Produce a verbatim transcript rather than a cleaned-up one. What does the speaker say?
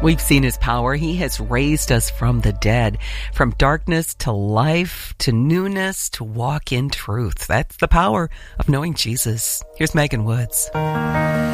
We've seen his power. He has raised us from the dead, from darkness to life, to newness, to walk in truth. That's the power of knowing Jesus. Here's Megan Woods.